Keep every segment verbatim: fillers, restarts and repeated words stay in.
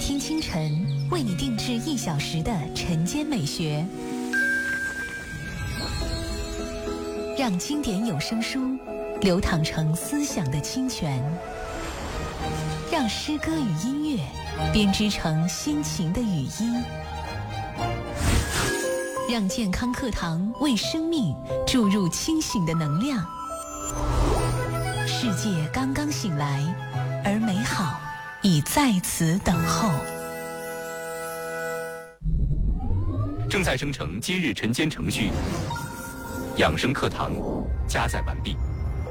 听清晨，为你定制一小时的晨间美学，让经典有声书流淌成思想的清泉，让诗歌与音乐编织成心情的语音，让健康课堂为生命注入清醒的能量。世界刚刚醒来，而美好已在此等候。 正在生成今日晨间程序，养生课堂加载完毕。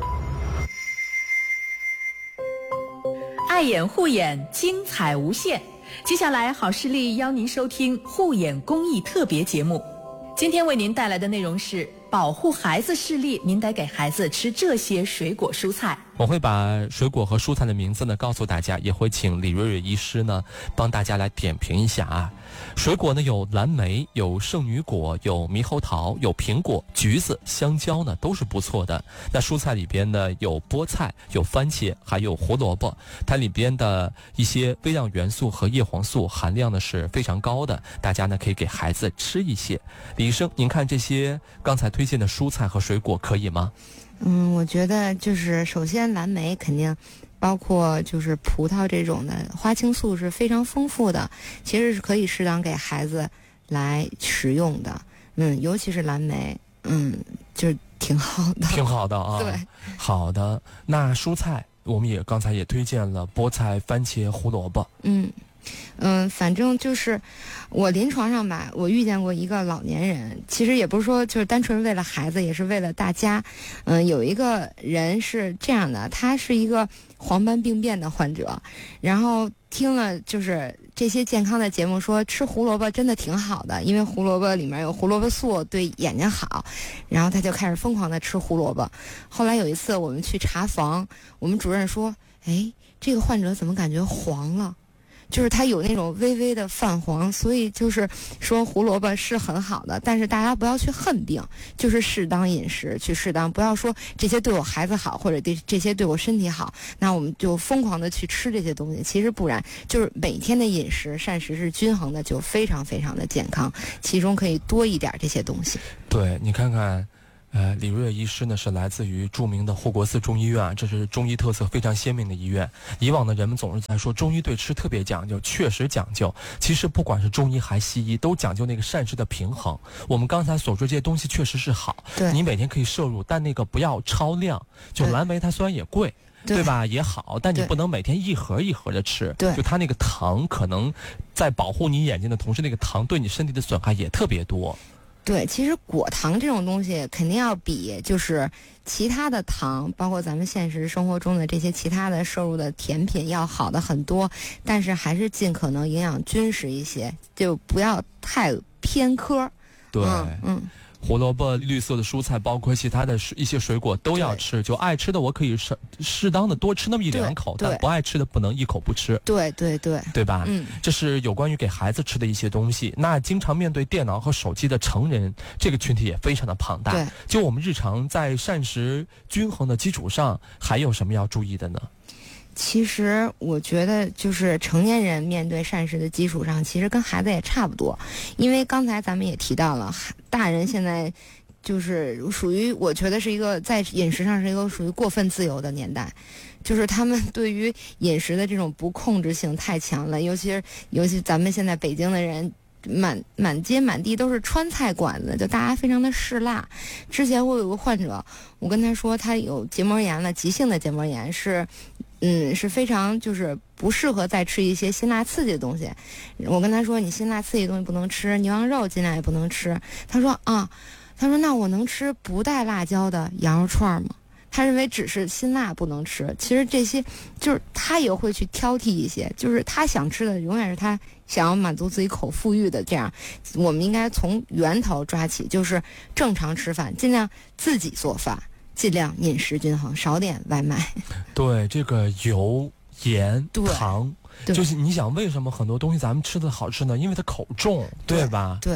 爱眼护眼，精彩无限。接下来，好视力邀您收听护眼公益特别节目。今天为您带来的内容是保护孩子视力，您得给孩子吃这些水果蔬菜。 我会把水果和蔬菜的名字呢告诉大家，也会请李瑞瑞医师呢帮大家来点评一下啊。水果呢有蓝莓，有圣女果，有猕猴桃，有苹果，橘子，香蕉呢都是不错的。那蔬菜里边呢有菠菜，有番茄，还有胡萝卜，它里边的一些微量元素和叶黄素含量呢是非常高的，大家呢可以给孩子吃一些。李医生，您看这些刚才推荐的蔬菜和水果可以吗？ 嗯，我觉得就是首先蓝莓肯定，包括就是葡萄这种的花青素是非常丰富的，其实是可以适当给孩子来食用的。嗯，尤其是蓝莓，嗯，就是挺好的， 挺好的啊。 对， 好的。那蔬菜我们也刚才也推荐了菠菜、番茄、胡萝卜。 嗯。嗯，反正就是我临床上吧，我遇见过一个老年人，其实也不是说就是单纯为了孩子，也是为了大家。嗯，有一个人是这样的，他是一个黄斑病变的患者，然后听了就是这些健康的节目说吃胡萝卜真的挺好的，因为胡萝卜里面有胡萝卜素，对眼睛好，然后他就开始疯狂的吃胡萝卜。后来有一次我们去查房，我们主任说，哎，这个患者怎么感觉黄了？就是它有那种微微的泛黄，所以就是说胡萝卜是很好的，但是大家不要去恨病，就是适当饮食去适当，不要说这些对我孩子好，或者对这些对我身体好，那我们就疯狂的去吃这些东西。其实不然，就是每天的饮食膳食是均衡的，就非常非常的健康，其中可以多一点这些东西。 对，你看看。呃，李瑞医师呢是来自于著名的护国寺中医院，这是中医特色非常鲜明的医院。以往的人们总是在说中医对吃特别讲究，确实讲究。其实不管是中医还西医，都讲究那个膳食的平衡。我们刚才所说这些东西确实是好， 对， 你每天可以摄入，但那个不要超量。就蓝莓它虽然也贵，对, 对吧？也好，但你不能每天一盒一盒的吃。 对， 就它那个糖可能在保护你眼睛的同时，那个糖对你身体的损害也特别多。 对，其实果糖这种东西肯定要比就是其他的糖，包括咱们现实生活中的这些其他的摄入的甜品要好的很多，但是还是尽可能营养均实一些，就不要太偏科。 对， 嗯。嗯， 胡萝卜、绿色的蔬菜，包括其他的一些水果都要吃。就爱吃的我可以适适当的多吃那么一两口，但不爱吃的不能一口不吃。 对对对， 对吧？ 嗯， 这是有关于给孩子吃的一些东西。那经常面对电脑和手机的成人，这个群体也非常的庞大。 对， 就我们日常在膳食均衡的基础上，还有什么要注意的呢？ 其实我觉得就是成年人面对膳食的基础上，其实跟孩子也差不多。因为刚才咱们也提到了，大人现在就是属于我觉得是一个在饮食上是一个属于过分自由的年代，就是他们对于饮食的这种不控制性太强了，尤其是尤其咱们现在北京的人满满街满地都是川菜馆子，就大家非常的嗜辣。之前我有个患者，我跟他说他有结膜炎了，急性的结膜炎是嗯，是非常就是不适合再吃一些辛辣刺激的东西。我跟他说，你辛辣刺激的东西不能吃，牛羊肉尽量也不能吃。他说啊，他说那我能吃不带辣椒的羊肉串吗？他认为只是辛辣不能吃，其实这些就是他也会去挑剔一些，就是他想吃的永远是他想要满足自己口腹欲的。这样我们应该从源头抓起，就是正常吃饭，尽量自己做饭，尽量饮食均衡，少点外卖。 对，这个油、盐、糖， 对， 就是你想为什么很多东西咱们吃的好吃呢？因为它口重，对吧？ 对。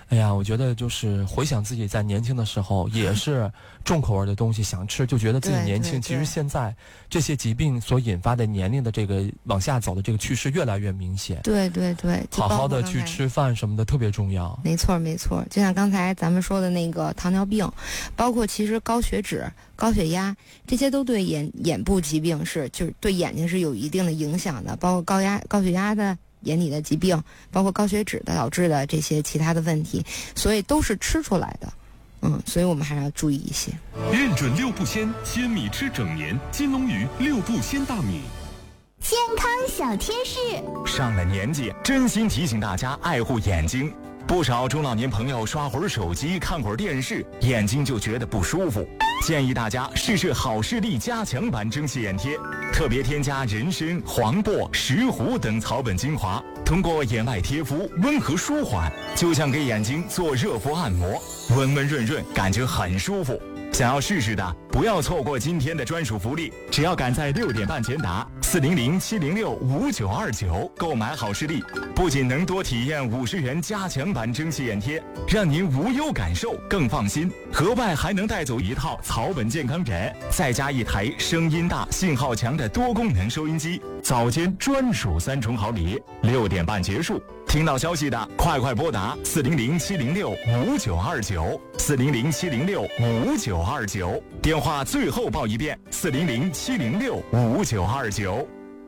哎呀，我觉得就是回想自己在年轻的时候，也是重口味的东西想吃，就觉得自己年轻。其实现在这些疾病所引发的年龄的这个往下走的这个趋势越来越明显。 对对对， 好好的去吃饭什么的特别重要。 没错没错，就像刚才咱们说的那个糖尿病，包括其实高血脂、高血压，这些都对眼眼部疾病是就是对眼睛是有一定的影响的，包括高压高血压的眼底的疾病，包括高血脂的导致的这些其他的问题，所以都是吃出来的。嗯，所以我们还是要注意一些。 认准六步鲜，鲜米吃整年，金龙鱼六步鲜大米。 健康小贴士， 上了年纪，真心提醒大家爱护眼睛。不少中老年朋友刷会儿手机、看会儿电视，眼睛就觉得不舒服。建议大家试试好视力加强版蒸汽眼贴，特别添加人参、黄柏、石斛等草本精华，通过眼外贴敷，温和舒缓，就像给眼睛做热敷按摩，温温润润，感觉很舒服。想要试试的，不要错过今天的专属福利，只要赶在六点半前打四零零七零六五九二九购买好视力，不仅能多体验五十元加强版蒸汽眼贴，让您无忧感受更放心，额外还能带走一套草本健康枕，再加一台声音大、信号强的多功能收音机，早间专属三重好礼。六点半结束，听到消息的快快拨打四零零七零六五九二九四零零七零六五九二九，电话最后报一遍四零零七零六五九二九。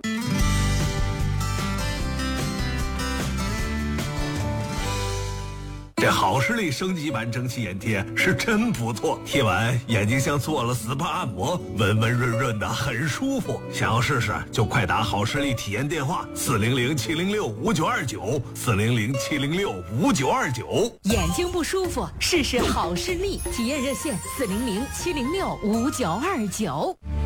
这好视力升级版蒸汽眼贴是真不错，贴完眼睛像做了 S P A 按摩，温温润润的，很舒服。想要试试就快打好视力体验电话四零零七零六五九二九四零零七零六五九二九。 眼睛不舒服，试试好视力体验热线四零零七零六五九二九。